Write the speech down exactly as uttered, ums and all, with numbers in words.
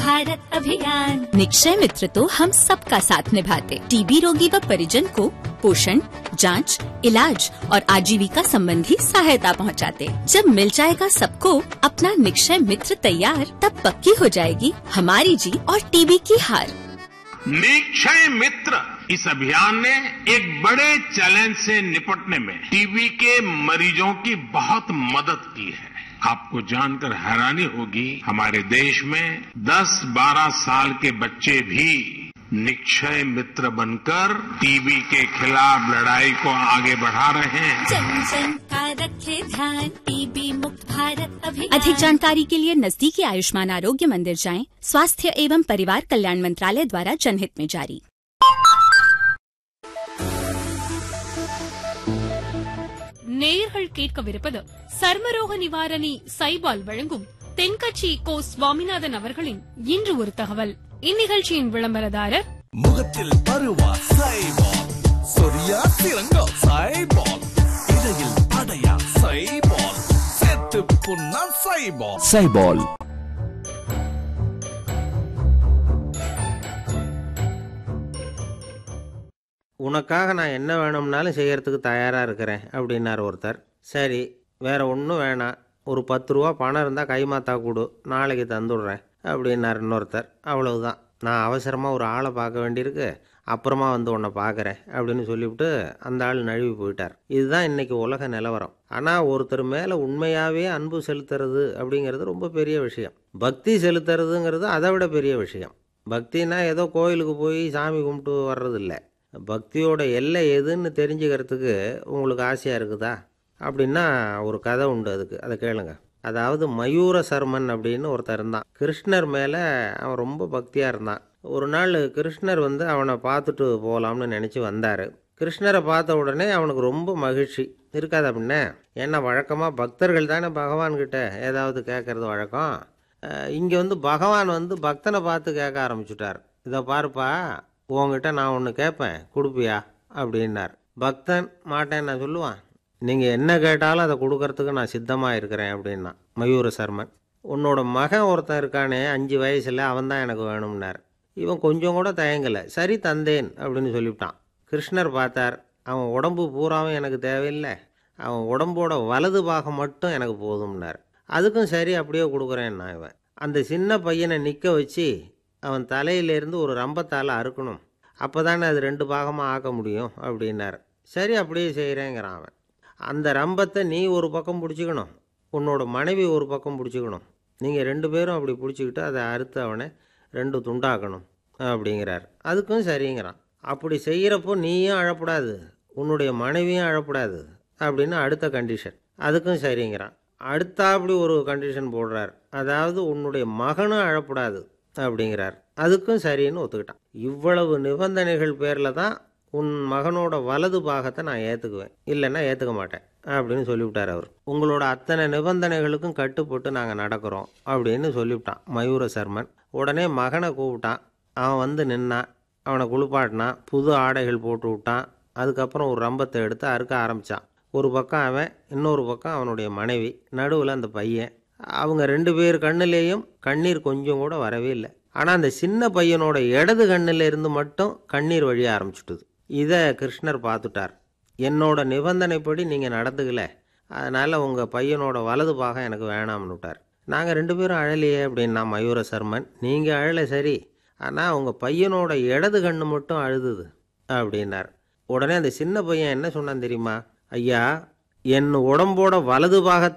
भारत अभियान। निक्षय मित्र तो हम सबका साथ निभाते, टीबी रोगी व परिजन को पोषण, जांच, इलाज और आजीविका संबंधी सहायता पहुंचाते। जब मिल जाएगा सबको अपना निक्षय मित्र तैयार, तब पक्की हो जाएगी हमारी जीत और टीबी की हार। निक्षय मित्र इस अभियान ने एक बड़े चैलेंज से निपटने में टीबी के मरीजों की बहुत मदद की है। आपको जानकर हैरानी होगी, हमारे देश में दस बारह साल के बच्चे भी निक्षय मित्र बनकर टीबी के खिलाफ लड़ाई को आगे बढ़ा रहे हैं। जन जन का रखे ध्यान, टीबी मुक्त भारत अभियान। अधिक जानकारी के लिए नजदीकी आयुष्मान आरोग्य मंदिर जाएं। स्वास्थ्य एवं परिवार कल्याण मंत्रालय द्वारा जनहित में जारी। நேயர்கள் கேட்கவிருப்பது சர்மரோக நிவாரணி சைபால் வழங்கும் தென்கட்சி கோ சுவாமிநாதன் அவர்களின் இன்று ஒரு தகவல். இந்நிகழ்ச்சியின் விளம்பரதாரர் முகத்தில் பருவா சைபால், சொரியா சிறங்கா சைபால், இடையில் அடையா சைபால், செத்து புண்ணா சைபால் சைபால். உனக்காக நான் என்ன வேணும்னாலும் செய்யறதுக்கு தயாராக இருக்கிறேன் அப்படின்னார் ஒருத்தர். சரி, வேற ஒன்றும் வேணாம், ஒரு பத்து ரூபா பணம் இருந்தால் கைமாத்தா கொடு, நாளைக்கு தந்துடுறேன் அப்படின்னார் இன்னொருத்தர். அவ்வளவுதான், நான் அவசரமாக ஒரு ஆளை பார்க்க வேண்டியிருக்கு, அப்புறமா வந்து உன்னை பார்க்குறேன் அப்படின்னு சொல்லிவிட்டு அந்த ஆள் நழுவி போயிட்டார். இதுதான் இன்றைக்கி உலக நிலவரம். ஆனால் ஒருத்தர் மேலே உண்மையாகவே அன்பு செலுத்துறது அப்படிங்கிறது ரொம்ப பெரிய விஷயம். பக்தி செலுத்துறதுங்கிறது அதை விட பெரிய விஷயம். பக்தினா ஏதோ கோயிலுக்கு போய் சாமி கும்பிட்டு வர்றதில்லை. பக்தியோட எல்லை எதுன்னு தெரிஞ்சுக்கிறதுக்கு உங்களுக்கு ஆசையாக இருக்குதா அப்படின்னா ஒரு கதை உண்டு, அதுக்கு அதை கேளுங்க. அதாவது மயூர சர்மன் அப்படின்னு ஒருத்தர் இருந்தான். கிருஷ்ணர் மேலே அவன் ரொம்ப பக்தியாக இருந்தான். ஒரு நாள் கிருஷ்ணர் வந்து அவனை பார்த்துட்டு போகலாம்னு நினச்சி வந்தார். கிருஷ்ணரை பார்த்த உடனே அவனுக்கு ரொம்ப மகிழ்ச்சி இருக்காது அப்படின்னா. ஏன்னா வழக்கமாக பக்தர்கள் தானே பகவான்கிட்ட ஏதாவது கேட்கறது வழக்கம். இங்கே வந்து பகவான் வந்து பக்தனை பார்த்து கேட்க ஆரம்பிச்சுட்டார். இதை பாருப்பா, உங்ககிட்ட நான் ஒன்று கேட்பேன், கொடுப்பியா அப்படின்னார். பக்தன் மாட்டேன் நான் சொல்லுவான். நீங்கள் என்ன கேட்டாலும் அதை கொடுக்கறதுக்கு நான் சித்தமாக இருக்கிறேன் அப்படின்னா மயூர சர்மன். உன்னோட மகன் ஒருத்தன் இருக்கானே அஞ்சு வயசில், அவன் தான் எனக்கு வேணும்னார். இவன் கொஞ்சம் கூட தயங்கலை, சரி தந்தேன் அப்படின்னு சொல்லிவிட்டான். கிருஷ்ணர் பார்த்தார், அவன் உடம்பு பூராவும் எனக்கு தேவையில்லை, அவன் உடம்போட வலது பாகம் மட்டும் எனக்கு போதும்னார். அதுக்கும் சரி அப்படியே கொடுக்குறேன்னா இவன். அந்த சின்ன பையனை நிற்க வச்சு அவன் தலையிலேருந்து ஒரு ரம்பத்தால் அறுக்கணும், அப்போ தானே அது ரெண்டு பாகமாக ஆக்க முடியும் அப்படின்னார். சரி அப்படியே செய்கிறேங்கிறான் அவன். அந்த ரம்பத்தை நீ ஒரு பக்கம் பிடிச்சிக்கணும், உன்னோட மனைவி ஒரு பக்கம் பிடிச்சிக்கணும், நீங்கள் ரெண்டு பேரும் அப்படி பிடிச்சிக்கிட்டு அதை அறுத்து அவனை ரெண்டு துண்டாக்கணும் அப்படிங்கிறார். அதுக்கும் சரிங்கிறான். அப்படி செய்கிறப்போ நீயும் அழக்கூடாது, உன்னுடைய மனைவியும் அழக்கூடாது அப்படின்னு அடுத்த கண்டிஷன். அதுக்கும் சரிங்கிறான். அடுத்தா அப்படி ஒரு கண்டிஷன் போடுறார், அதாவது உன்னுடைய மகனும் அழக்கூடாது அப்படிங்கிறார். அதுக்கும் சரின்னு ஒத்துக்கிட்டான். இவ்வளவு நிபந்தனைகள் பேரில் தான் உன் மகனோட வலது பாகத்தை நான் ஏற்றுக்குவேன், இல்லைன்னா ஏற்றுக்க மாட்டேன் அப்படின்னு சொல்லிவிட்டார் அவர். உங்களோட அத்தனை நிபந்தனைகளுக்கும் கட்டுப்பட்டு நாங்கள் நடக்கிறோம் அப்படின்னு சொல்லிவிட்டான் மயூர சர்மன். உடனே மகனை கூப்பிட்டான். அவன் வந்து நின்னான், அவனை குளிப்பாட்டினான், புது ஆடைகள் போட்டு விட்டான். அதுக்கப்புறம் ஒரு ரம்பத்தை எடுத்து அறுக்க ஆரம்பித்தான். ஒரு பக்கம் அவன், இன்னொரு பக்கம் அவனுடைய மனைவி, நடுவில் அந்த பையன். அவங்க ரெண்டு பேர் கண்ணிலேயும் கண்ணீர் கொஞ்சம் கூட வரவே இல்லை. ஆனால் அந்த சின்ன பையனோட இடது கண்ணில் இருந்து மட்டும் கண்ணீர் வழிய ஆரம்பிச்சுட்டுது. இதை கிருஷ்ணர் பார்த்துட்டார். என்னோட நிபந்தனைப்படி நீங்கள் நடந்துக்கல, அதனால் உங்கள் பையனோட வலது பாகம் எனக்கு வேணாம்னு விட்டார். நாங்கள் ரெண்டு பேரும் அழலையே அப்படின்னா மயூர சர்மன். நீங்கள் அழலை சரி, ஆனால் உங்கள் பையனோட இடது கண்ணு மட்டும் அழுதுது அப்படின்னார். உடனே அந்த சின்ன பையன் என்ன சொன்னான் தெரியுமா? ஐயா, என் உடம்போட வலது பாகத்தை